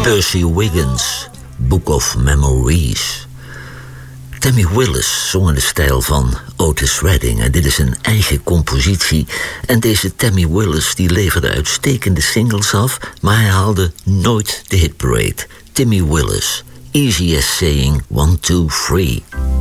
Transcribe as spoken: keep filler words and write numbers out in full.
Percy Wiggins, Book of Memories. Tammy Willis zong in de stijl van Otis Redding. En dit is een eigen compositie. En deze Tammy Willis die leverde uitstekende singles af, maar hij haalde nooit de hitparade. Tammy Willis, Easy as Saying one, two, three.